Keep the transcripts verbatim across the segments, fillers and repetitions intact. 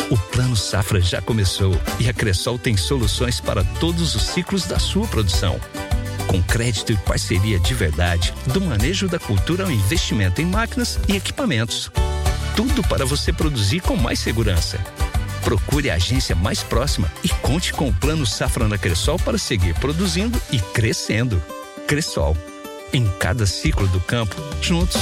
O Plano Safra já começou e a Cressol tem soluções para todos os ciclos da sua produção. Com crédito e parceria de verdade, do manejo da cultura ao investimento em máquinas e equipamentos. Tudo para você produzir com mais segurança. Procure a agência mais próxima e conte com o Plano Safra da Cressol para seguir produzindo e crescendo. Cressol, em cada ciclo do campo, juntos.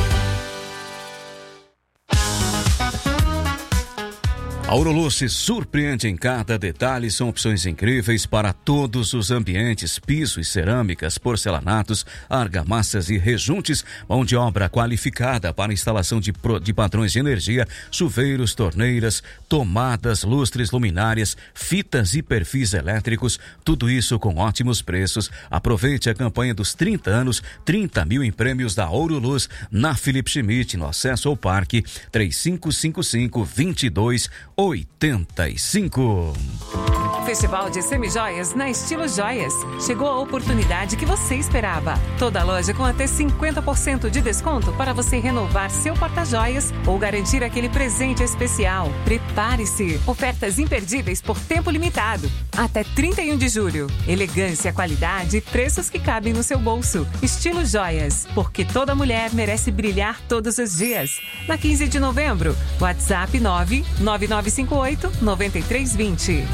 A Auroluz se surpreende em cada detalhe, são opções incríveis para todos os ambientes, pisos, cerâmicas, porcelanatos, argamassas e rejuntes, mão de obra qualificada para instalação de, pro, de padrões de energia, chuveiros, torneiras, tomadas, lustres, luminárias, fitas e perfis elétricos, tudo isso com ótimos preços. Aproveite a campanha dos trinta anos, trinta mil em prêmios da Auroluz na Felipe Schmidt, no acesso ao parque, três cinco cinco cinco, dois dois oitenta e cinco. Festival de Semijoias na Estilo Joias. Chegou a oportunidade que você esperava. Toda loja com até cinquenta por cento de desconto para você renovar seu porta-joias ou garantir aquele presente especial. Prepare-se. Ofertas imperdíveis por tempo limitado. Até trinta e um de julho. Elegância, qualidade e preços que cabem no seu bolso. Estilo Joias. Porque toda mulher merece brilhar todos os dias. Na quinze de novembro. WhatsApp nove nove nove cinco oito nove três dois zero.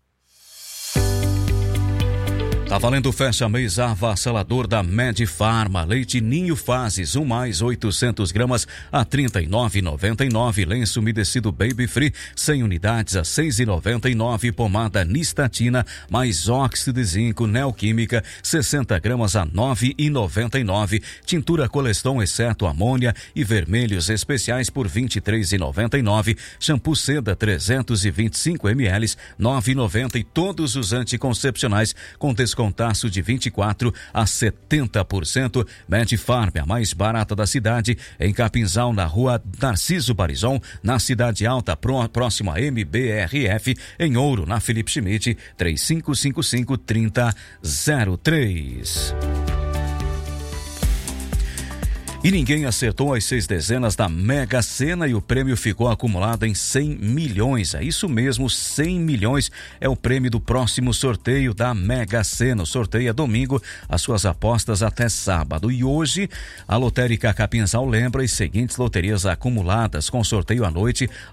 Tá valendo o fecha-mês avassalador da Medifarma. Leite Ninho Fases, um mais oitocentos gramas a trinta e nove reais e noventa e nove centavos. Lenço umedecido Baby Free, cem unidades a seis reais e noventa e nove centavos. Pomada Nistatina mais óxido de zinco Neoquímica, sessenta gramas a nove reais e noventa e nove centavos. Tintura Coleston, exceto amônia e vermelhos especiais por vinte e três reais e noventa e nove centavos. Shampoo Seda trezentos e vinte e cinco mililitros, nove reais e noventa centavos. E todos os anticoncepcionais com desconto Contaço de vinte e quatro a setenta por cento. Medifarm, a mais barata da cidade, em Capinzal, na rua Narciso Barizon, na Cidade Alta, pró, próximo a M B R F, em Ouro, na Felipe Schmidt, três cinco cinco cinco, trinta zero três. E ninguém acertou as seis dezenas da Mega Sena e o prêmio ficou acumulado em cem milhões. É isso mesmo, cem milhões é o prêmio do próximo sorteio da Mega Sena. O sorteio é domingo, as suas apostas até sábado. E hoje, a Lotérica Capinzal lembra as seguintes loterias acumuladas com sorteio à noite.